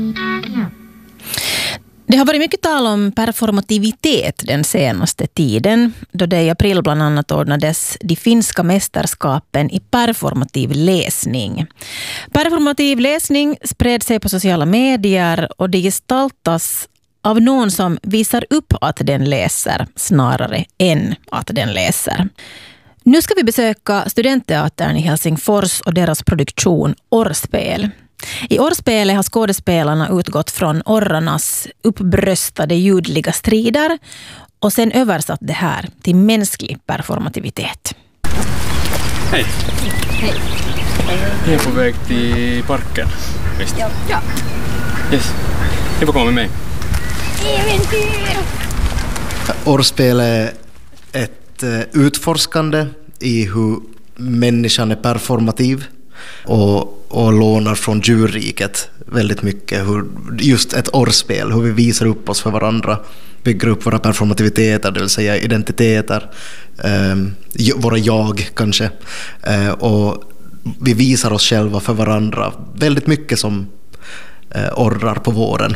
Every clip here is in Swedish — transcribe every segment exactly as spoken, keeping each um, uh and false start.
Det har varit mycket tal om performativitet den senaste tiden, då det i april bland annat ordnades de finska mästerskapen i performativ läsning. Performativ läsning spred sig på sociala medier och det gestaltas av någon som visar upp att den läser snarare än att den läser. Nu ska vi besöka Studentteatern i Helsingfors och deras produktion Orrspel. I Orrspelet har skådespelarna utgått från orrarnas uppbröstade ljudliga strider och sen översatt det här till mänsklig performativitet. Hej! Hej! Jag är på väg till parken, visst? Ja. ja. Yes. Ni får komma med mig. Äventyr! Orrspel är ett utforskande i hur människan är performativ och och lånar från djurriket väldigt mycket. Hur, just ett orrspel, hur vi visar upp oss för varandra, bygger upp våra performativiteter, det vill säga identiteter, eh, våra jag kanske. Eh, och vi visar oss själva för varandra väldigt mycket som eh, orrar på våren.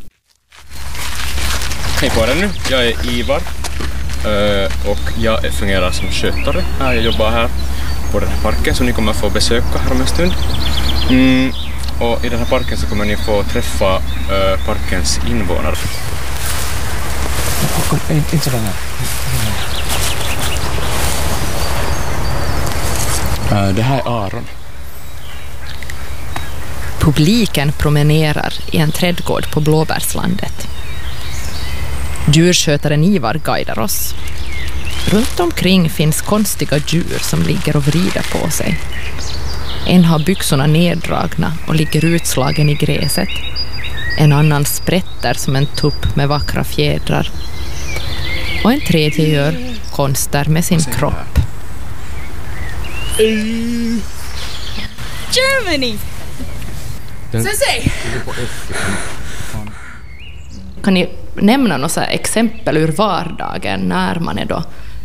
Hej på er nu, jag är Ivar eh, och jag fungerar som skötare här. Jag jobbar här på den här parken som ni kommer få besöka här om en stund. Mm, och i den här parken så kommer ni få träffa uh, parkens invånare. Kom, inte så länge. Uh, det här är Aron. Publiken promenerar i en trädgård på Blåbärslandet. Djurskötaren Ivar guidar oss. Runt omkring finns konstiga djur som ligger och vrider på sig. En har byxorna neddragna och ligger utslagen i gräset. En annan sprätter som en tupp med vackra fjädrar. Och en tredje gör konster med sin kropp. Germany! Sensei! Kan ni nämna några exempel ur vardagen när man är då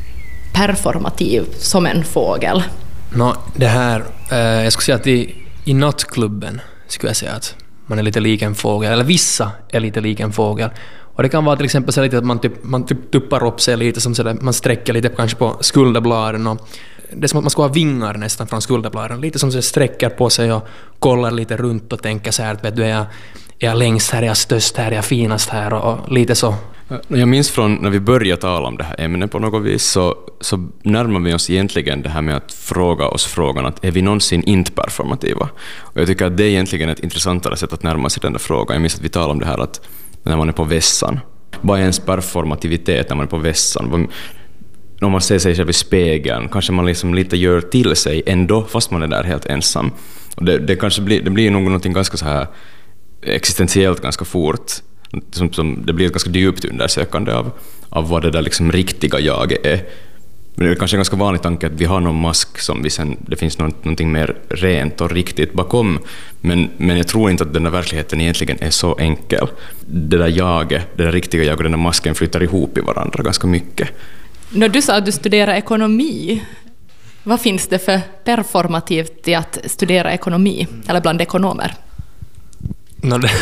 performativ som en fågel? No, det här, eh, jag skulle säga att i, i nattklubben skulle jag säga att man är lite lik en fågel, eller vissa är lite lik en fågel. Och det kan vara till exempel så lite att man, typ, man typ tuppar upp sig lite, som så där, man sträcker lite kanske på skulderbladen. Och det är som att man ska ha vingar nästan från skulderbladen, lite som så sträcker på sig och kollar lite runt och tänker så här att vet du, är jag, är jag längst här, är jag störst här, är jag finast här och, och lite så. Jag minns från när vi började tala om det här ämnet på något vis så, så närmar vi oss egentligen det här med att fråga oss frågan att är vi någonsin inte performativa? Och jag tycker att det är egentligen ett intressantare sätt att närma sig den där frågan. Jag minns att vi talade om det här att när man är på vässan, vad är ens performativitet när man är på vässan? Om man ser sig själv i spegeln kanske man liksom lite gör till sig ändå fast man är där helt ensam. Och det, det kanske blir, det blir nog någonting ganska så här existentiellt ganska fort. Som, som, det blir ett ganska djupt undersökande av, av vad det där liksom riktiga jaget är. Men det är kanske en ganska vanlig tanke att vi har någon mask som vi sen, det finns något, någonting mer rent och riktigt bakom. Men, men jag tror inte att den där verkligheten egentligen är så enkel. Det där jaget, det där riktiga jaget och den där masken flyttar ihop i varandra ganska mycket. När du sa att du studerar ekonomi, vad finns det för performativt i att studera ekonomi, eller bland ekonomer? No, det,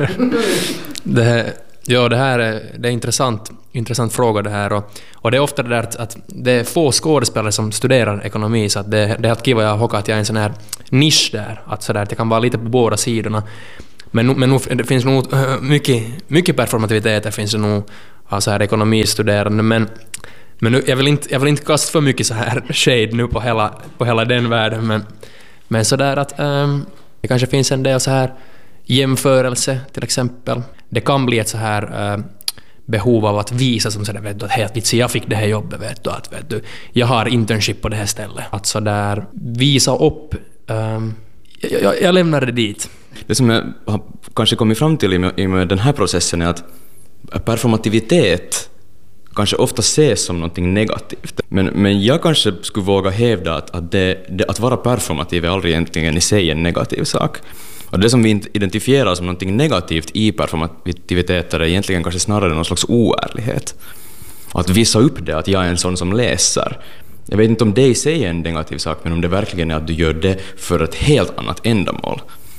det, här, ja, det här är, det är intressant, intressant fråga det här. Och, och det är ofta det där att, att det är få skådespelare som studerar ekonomi, så att det, det är att kiva jag har att jag är en sån här nisch där, att, så där, att jag kan vara lite på båda sidorna. Men, men nu, det finns nog mycket, mycket performativitet, det finns nog alltså här ekonomistuderande, men Men nu, jag, vill inte, jag vill inte kasta för mycket så här shade nu på hela, på hela den världen, men, men så där att um, det kanske finns en del så här jämförelse till exempel. Det kan bli ett så här uh, behov av att visa som så där, vet du, att helt jag fick det här jobbet, vet du, att vet du, jag har internship på det här stället. Att så där visa upp, um, jag, jag, jag lämnar det dit. Det som jag har kanske kommit fram till i med, i med den här processen är att performativitet kanske ofta ses som någonting negativt. Men, men jag kanske skulle våga hävda att, att, det, det, att vara performativ är aldrig egentligen i sig en negativ sak. Och det som vi identifierar som någonting negativt i performativiteter är egentligen kanske snarare någon slags oärlighet. Att visa upp det, att jag är en sån som läser. Jag vet inte om det i sig är en negativ sak, men om det verkligen är att du gör det för ett helt annat ändamål.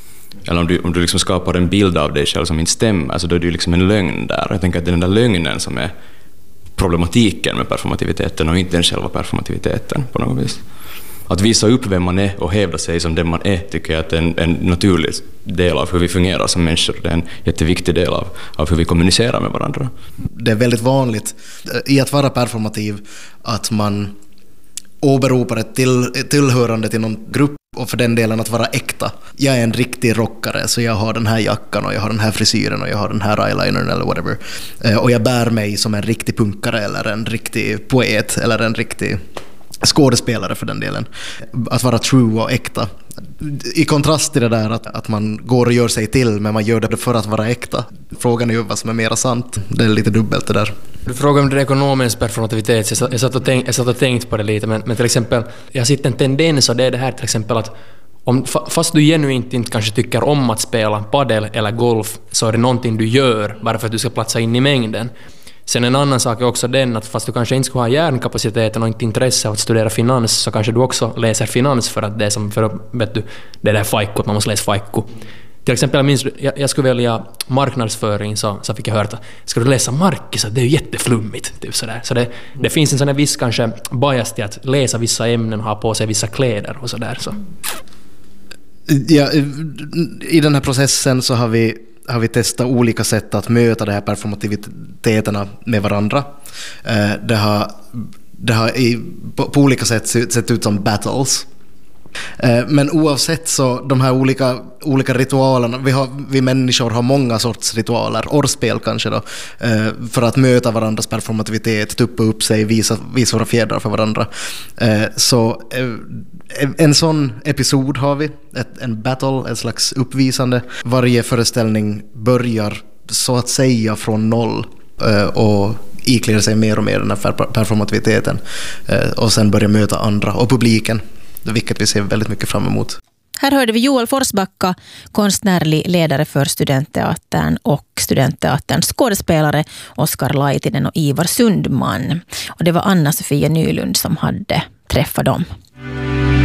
eller om du, om du liksom skapar en bild av dig själv som inte stämmer, så då är det ju liksom en lögn där. Jag tänker att det är den där lögnen som är problematiken med performativiteten och inte den själva performativiteten på något vis. Att visa upp vem man är och hävda sig som den man är tycker jag att är en, en naturlig del av hur vi fungerar som människor. Det är en jätteviktig del av, av hur vi kommunicerar med varandra. Det är väldigt vanligt i att vara performativ att man åberopar ett till, tillhörande till någon grupp och för den delen att vara äkta. Jag är en riktig rockare så jag har den här jackan och jag har den här frisyren och jag har den här eyelinern eller whatever. Och jag bär mig som en riktig punkare eller en riktig poet eller en riktig skådespelare för den delen. Att vara true och äkta. I kontrast till det där att, att man går och gör sig till men man gör det för att vara äkta. Frågan är ju vad som är mera sant. Det är lite dubbelt det där. Du frågar om det ekonomisk performativitet. Jag satt, jag satt och tänkt, jag satt och tänkt på det lite, men, men till exempel jag har sett en tendens och det är det här till exempel att om, fast du genuint inte kanske tycker om att spela padel eller golf så är det någonting du gör bara för att du ska platsa in i mängden. Sen en annan sak är också den att fast du kanske inte ska ha hjärnkapaciteten och inte intresse av att studera finans så kanske du också läser finans för att det är som för att, vet du, det där fajko, att man måste läsa fajko. Till exempel, jag, minns, jag, jag skulle välja marknadsföring så, så fick jag höra att ska du läsa markis så det är ju jätteflummigt. Typ sådär. Så det, det finns en sån här viss kanske bias till att läsa vissa ämnen och ha på sig vissa kläder och sådär. Så. Ja, i den här processen så har vi har vi testat olika sätt att möta de här performativiteterna med varandra. Det har, det har i, på, på olika sätt sett ut som battles. Men oavsett så de här olika, olika ritualerna, vi, har, vi människor har många sorts ritualer, orrspel kanske då, för att möta varandras performativitet, tuppa upp sig, visa, visa våra fjädrar för varandra. Så en sån episod har vi, ett, en battle, ett slags uppvisande. Varje föreställning börjar så att säga från noll och iklär sig mer och mer den här performativiteten och sen börjar möta andra och publiken, vilket vi ser väldigt mycket fram emot. Här hörde vi Joel Forsbacka, konstnärlig ledare för Studentteatern och Studentteaterns skådespelare Oskar Laitinen och Ivar Sundman. Och det var Anna-Sofia Nylund som hade träffat dem.